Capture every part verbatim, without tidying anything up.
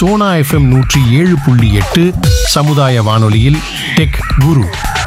Sona FM நூற்றி ஏழு புள்ளி எட்டு சமுதாய வானொலியில் டெக் குரு.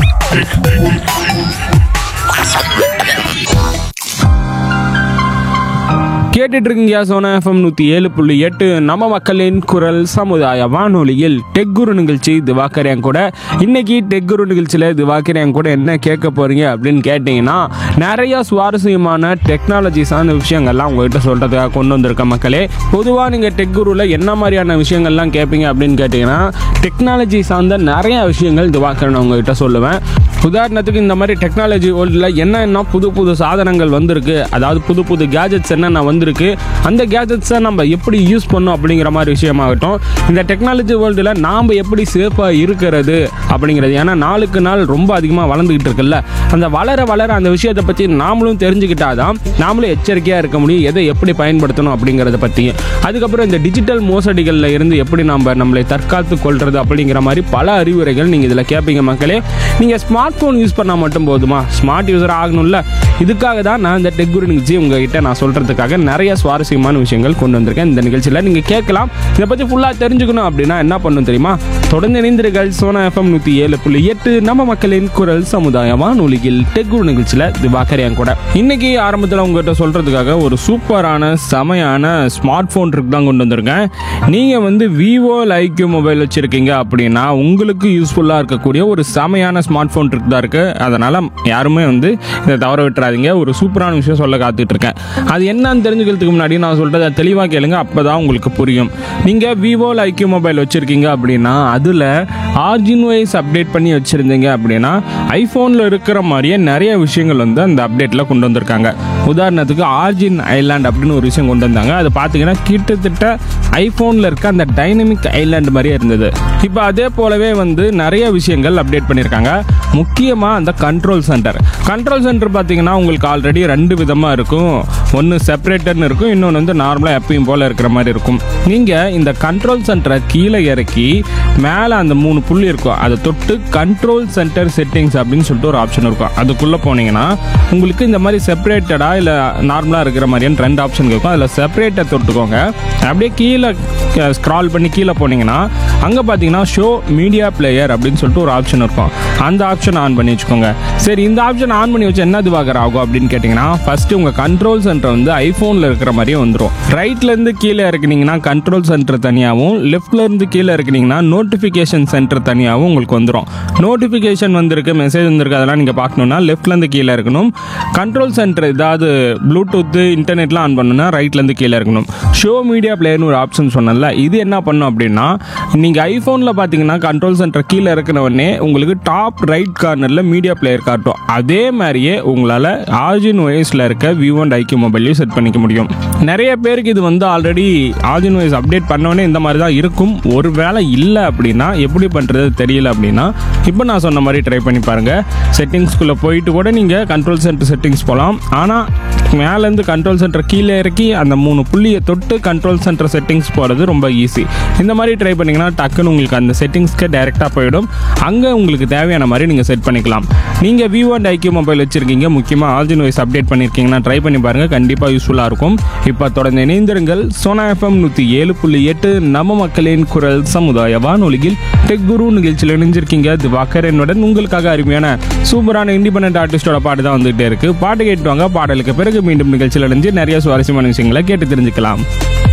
கேட்டுட்டு இருக்கீங்க சோனா எஃப்எம் நூற்றி ஏழு புள்ளி எட்டு நம்ம மக்களின் குரல் சமுதாய வானொலியில் டெக் குரு நிகழ்ச்சி திவாகர் கூட. இன்னைக்கு டெக் குரு நிகழ்ச்சியில் திவாகர் கூட என்ன கேட்க போறீங்க அப்படின்னு கேட்டிங்கன்னா, நிறைய சுவாரஸ்யமான டெக்னாலஜி சார்ந்த விஷயங்கள்லாம் உங்ககிட்ட சொல்கிறதுக்காக கொண்டு வந்திருக்க மக்களே. பொதுவாக நீங்கள் டெக் குருவில் என்ன மாதிரியான விஷயங்கள்லாம் கேட்பீங்க அப்படின்னு கேட்டிங்கன்னா, டெக்னாலஜி சார்ந்த நிறைய விஷயங்கள் திவாகர் நான் உங்ககிட்ட சொல்லுவேன். உதாரணத்துக்கு இந்த மாதிரி டெக்னாலஜி வேர்ல்டில் என்னென்ன புது புது சாதனங்கள் வந்திருக்கு, அதாவது புது புது கேஜெட்ஸ் என்னென்ன வந்திருக்கு, அந்த கேஜெட்ஸை நம்ம எப்படி யூஸ் பண்ணோம் அப்படிங்கிற மாதிரி விஷயமாகட்டும். இந்த டெக்னாலஜி வேர்ல்டில் நாம் எப்படி சேஃபாக இருக்கிறது அப்படிங்கிறது, ஏன்னா நாளுக்கு நாள் ரொம்ப அதிகமாக வளர்ந்துக்கிட்டு இருக்குல்ல, அந்த வளர வளர அந்த விஷயத்தை பற்றி நாமளும் தெரிஞ்சுக்கிட்டாதான் நாமளும் எச்சரிக்கையாக இருக்க முடியும், எதை எப்படி பயன்படுத்தணும் அப்படிங்கிறத பற்றி. அதுக்கப்புறம் இந்த டிஜிட்டல் மோசடிகளில் இருந்து எப்படி நம்ம நம்மளை தற்காத்து கொள்வது அப்படிங்கிற மாதிரி பல அறிவுரைகள் நீங்கள் இதில் கேட்பீங்க மக்களே. நீங்கள் ஸ்மார்ட் ஃபோன் யூஸ் பண்ணால் மட்டும் போதுமா, ஸ்மார்ட் யூஸர் ஆகணும்ல. இதுக்காக தான் நான் இந்த டெக் குரு நிகழ்ச்சி உங்ககிட்ட நான் சொல்கிறதுக்காக நிறைய சுவாரஸ்யமான விஷயங்கள் கொண்டு வந்திருக்கேன். இந்த நிகழ்ச்சியில் நீங்கள் கேட்கலாம். இதை பற்றி ஃபுல்லாக தெரிஞ்சுக்கணும் அப்படின்னா என்ன பண்ணணும் தெரியுமா? தொடர்ந்து இணைந்திருங்கள் சோனா எஃப்எம் நூற்றி ஏழு புள்ளி எட்டு நம்ம மக்களின் குரல் சமுதாய வானொலியில் டெக் குரு நிகழ்ச்சியில் திவாகர் கூட. இன்னைக்கு ஆரம்பத்தில் உங்ககிட்ட சொல்கிறதுக்காக ஒரு சூப்பரான செமையான ஸ்மார்ட் ஃபோன் ட்ரிக் தான் கொண்டு வந்திருக்கேன். நீங்கள் வந்து விவோ ஐக்யூ மொபைல் வச்சுருக்கீங்க அப்படின்னா உங்களுக்கு யூஸ்ஃபுல்லாக இருக்கக்கூடிய ஒரு செமையான ஸ்மார்ட் ஃபோன் ட்ரிக் தான் இருக்குது. அதனால் யாருமே வந்து இதை தவற விட்டுறாதீங்க. ஒரு சூப்பரான விஷயம் சொல்ல காத்துட்டு இருக்கேன். அது என்னன்னு தெரிஞ்சுக்கிறதுக்கு முன்னாடி நான் சொல்கிறத தெளிவாக கேளுங்க, அப்போ தான் உங்களுக்கு புரியும். நீங்கள் விவோ ஐக்யூ மொபைல் வச்சுருக்கீங்க அப்படின்னா அதில் ஆர்ஜின் வைஸ் அப்டேட் பண்ணி வச்சுருந்தீங்க அப்படின்னா ஐஃபோனில் இருக்கிற மாதிரியே நிறைய விஷயங்கள் வந்து அந்த அப்டேட்டில் கொண்டு வந்திருக்காங்க. உதாரணத்துக்கு ஆர்ஜின் ஐலாண்ட் அப்படின்னு ஒரு விஷயம் கொண்டு வந்தாங்க. அது பார்த்தீங்கன்னா கிட்டத்தட்ட ஐஃபோனில் இருக்க அந்த டைனமிக் ஐலாண்ட் மாதிரியே இருந்தது. இப்போ அதே போலவே வந்து நிறைய விஷயங்கள் அப்டேட் பண்ணியிருக்காங்க. முக்கியமாக அந்த கண்ட்ரோல் சென்டர் கண்ட்ரோல் சென்டர் பார்த்தீங்கன்னா உங்களுக்கு ஆல்ரெடி ரெண்டு விதமாக இருக்கும். ஒன்று செப்பரேட்டர்னு இருக்கும், இன்னொன்று வந்து நார்மலாக எப்பயும் போல் இருக்கிற மாதிரி இருக்கும். நீங்கள் இந்த கண்ட்ரோல் சென்டரை கீழே இறக்கி மேலே அந்த மூணு புள்ளி இருக்கும், அதை தொட்டு கண்ட்ரோல் சென்டர் செட்டிங்ஸ் அப்படின்னு சொல்லிட்டு ஒரு ஆப்ஷன் இருக்கும். அதுக்குள்ளே போனீங்கன்னா உங்களுக்கு இந்த மாதிரி செப்பரேட்டடாக இல்லை நார்மலாக இருக்கிற மாதிரியான ரெண்டு ஆப்ஷன் இருக்கும். அதில் செப்பரேட்டர் தொட்டுக்கோங்க. அப்படியே கீழே ஸ்க்ரால் பண்ணி கீழே போனீங்கன்னா அங்கே பார்த்தீங்கன்னா ஷோ மீடியா பிளேயர் அப்படின்னு சொல்லிட்டு ஒரு ஆப்ஷன் இருக்கும். அந்த ஆப்ஷன் ஆன் பண்ணி வச்சுக்கோங்க. சரி, இந்த ஆப்ஷன் ஆன் பண்ணி வச்சு என்ன திவாகர் ஆகும் அப்படின்னு கேட்டிங்கன்னா, ஃபஸ்ட்டு உங்கள் கண்ட்ரோல் சென்டர் வந்து ஐஃபோனில் இருக்கிற மாதிரியே வந்துடும். ரைட்லேருந்து கீழே இறக்குனீங்கன்னா கண்ட்ரோல் சென்டர் தனியாகவும், லெஃப்ட்லேருந்து கீழே இறக்குனீங்கன்னா நோட்டிஃபிகேஷன் சென்டர் தனியாகவும் உங்களுக்கு வந்துடும். நோட்டிஃபிகேஷன் வந்திருக்கு, மெசேஜ் வந்திருக்கு, அதெல்லாம் நீங்கள் பார்க்கணுன்னா லெஃப்ட்லேருந்து கீழே இருக்கணும். கண்ட்ரோல் சென்டர் ஏதாவது ப்ளூடூத்து இன்டர்நெட்லாம் ஆன் பண்ணணும்னா ரைட்லேருந்து கீழே இருக்கணும். ஷோ மீடியா பிளேயர்னு ஒரு ஆப்ஷன் சொன்னல, இது என்ன பண்ணும் அப்படின்னா, நீங்கள் ஐஃபோனில் பார்த்தீங்கன்னா கண்ட்ரோல் சென்டர் கீழே இருக்கிறவனே உங்களுக்கு டாப் ரைட் கார்னரில் மீடியா பிளேயர் காட்டும். அதே மாதிரியே உங்களால் ஆர்ஜின் ஓஎஸில் இருக்க விவோ அண்ட் ஐக்யூ மொபைலையும் செட் பண்ணிக்க முடியும். நிறைய பேருக்கு இது வந்து ஆல்ரெடி ஆர்ஜின் ஓஎஸ் அப்டேட் பண்ணோடனே இந்த மாதிரி தான் இருக்கும். ஒரு வேளை இல்லை அப்படின்னா எப்படி பண்ணுறது தெரியல அப்படின்னா இப்போ நான் சொன்ன மாதிரி ட்ரை பண்ணி பாருங்கள். செட்டிங்ஸ்குள்ளே போயிட்டு கூட நீங்கள் கண்ட்ரோல் சென்டர் செட்டிங்ஸ் போகலாம். ஆனால் மேலேருந்து கண்ட்ரோல் சென்டர் கீழே இறக்கி அந்த மூணு புள்ளியை தொட்டு கண்ட்ரோல் சென்டர் செட்டிங்ஸ் போகிறது ரொம்ப ஈஸி. இந்த மாதிரி ட்ரை பண்ணிங்கன்னா டக்குன்னு உங்களுக்கு அந்த செட்டிங்ஸ்க்கு டைரெக்டாக போயிடும். அங்கே உங்களுக்கு தேவையான மாதிரி நீங்கள் செட் பண்ணிக்கலாம். நீங்கள் விவோ அண்ட் ஐக்யூ மொபைல் வச்சுருக்கீங்க, முக்கியமாக ஆர்ஜின் வைஸ் அப்டேட் பண்ணியிருக்கீங்கன்னா ட்ரை பண்ணி பாருங்கள், கண்டிப்பாக யூஸ்ஃபுல்லாக இருக்கும். இப்போ தொடர்ந்து இணைந்திருங்கள் சோனா எஃப்எம் நூற்றி ஏழு புள்ளி எட்டு நம்ம மக்களின் குரல் சமுதாய வானொலியில் டெக் குரு நிகழ்ச்சியில் இணைஞ்சிருக்கீங்க. திவாகர் என்னுடன் உங்களுக்காக அருமையான சூப்பரான இண்டிபெண்டன்ட் ஆர்டிஸ்டோட பாட்டு தான் வந்துகிட்டே இருக்குது. பாட்டு கேட்டுவாங்க. பாடலுக்கு பிறகு மீண்டும் நிகழ்ச்சியில் இணைஞ்சு நிறைய சுவாரஸ்யமான விஷயங்களை கேட்டு தெரிஞ்சுக்கலாம்.